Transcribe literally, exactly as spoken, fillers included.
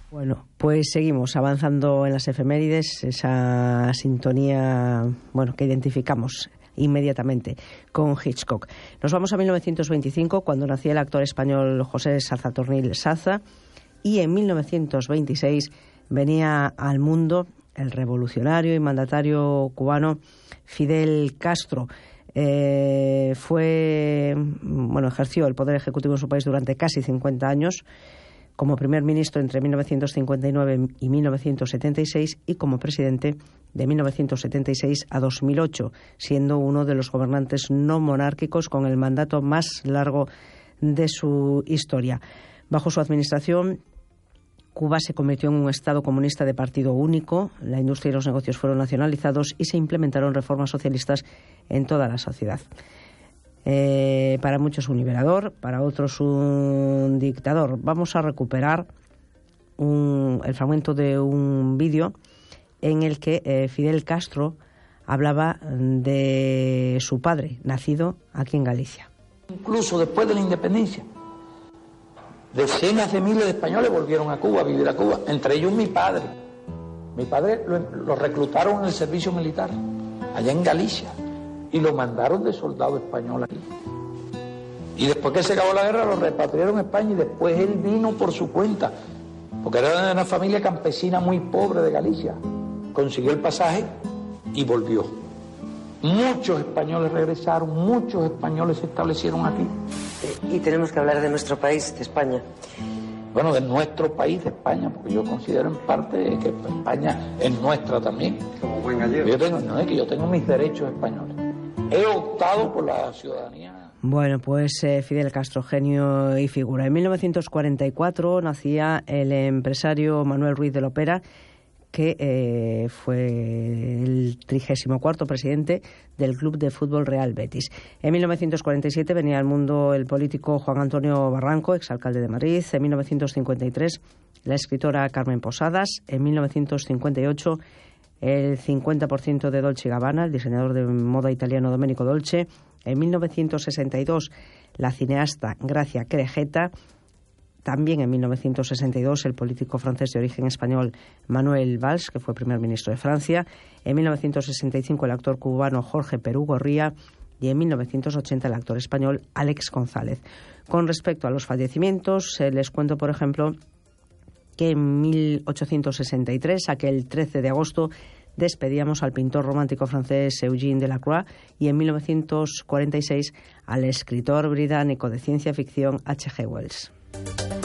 Bueno, pues seguimos avanzando en las efemérides, esa sintonía, bueno, que identificamos inmediatamente con Hitchcock. Nos vamos a mil novecientos veinticinco, cuando nacía el actor español José Sazatornil Saza, y en mil novecientos veintiséis venía al mundo el revolucionario y mandatario cubano Fidel Castro. Eh, fue, bueno, ejerció el poder ejecutivo en su país durante casi cincuenta años, como primer ministro entre mil novecientos cincuenta y nueve y mil novecientos setenta y seis y como presidente de mil novecientos setenta y seis a dos mil ocho, siendo uno de los gobernantes no monárquicos con el mandato más largo de su historia. Bajo su administración, Cuba se convirtió en un Estado comunista de partido único, la industria y los negocios fueron nacionalizados y se implementaron reformas socialistas en toda la sociedad. Eh, para muchos un liberador, para otros un dictador. Vamos a recuperar un, el fragmento de un vídeo en el que eh, Fidel Castro hablaba de su padre, nacido aquí en Galicia. Incluso después de la independencia, decenas de miles de españoles volvieron a Cuba, a vivir a Cuba, entre ellos mi padre. Mi padre lo, lo reclutaron en el servicio militar, allá en Galicia, y lo mandaron de soldado español aquí. Y después que se acabó la guerra lo repatriaron a España y después él vino por su cuenta, porque era de una familia campesina muy pobre de Galicia. Consiguió el pasaje y volvió. Muchos españoles regresaron, muchos españoles se establecieron aquí. Y tenemos que hablar de nuestro país, de España. Bueno, de nuestro país, de España, porque yo considero en parte que España es nuestra también. Como buen gallego. Yo tengo, no es que yo tengo mis derechos españoles. He optado por la ciudadanía. Bueno, pues eh, Fidel Castro, genio y figura. En mil novecientos cuarenta y cuatro nacía el empresario Manuel Ruiz de Lopera, que eh, fue el trigésimo cuarto presidente del Club de Fútbol Real Betis. En mil novecientos cuarenta y siete venía al mundo el político Juan Antonio Barranco, exalcalde de Madrid. En mil novecientos cincuenta y tres la escritora Carmen Posadas. En mil novecientos cincuenta y ocho el cincuenta por ciento de Dolce y Gabbana, el diseñador de moda italiano Domenico Dolce. En mil novecientos sesenta y dos la cineasta Gracia Querejeta. También en mil novecientos sesenta y dos el político francés de origen español Manuel Valls, que fue primer ministro de Francia. En mil novecientos sesenta y cinco el actor cubano Jorge Perú Gorría. Y en mil novecientos ochenta el actor español Alex González. Con respecto a los fallecimientos, eh, les cuento, por ejemplo, que en mil ochocientos sesenta y tres, aquel trece de agosto, despedíamos al pintor romántico francés Eugène Delacroix y en mil novecientos cuarenta y seis al escritor británico de ciencia ficción H G Wells.